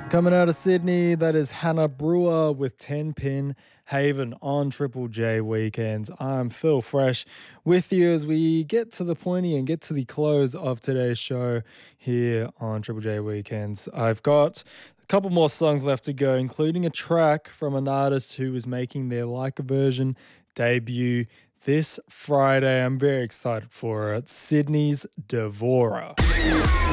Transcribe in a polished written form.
Coming out of Sydney, that is Hannah Brewer with 10 Pin Haven on Triple J Weekends. I'm Phil Fresh with you as we get to the pointy and get to the close of today's show here on Triple J Weekends. I've got a couple more songs left to go, including a track from an artist who is making their Like a Version debut this Friday. I'm very excited for it. Sydney's Devora.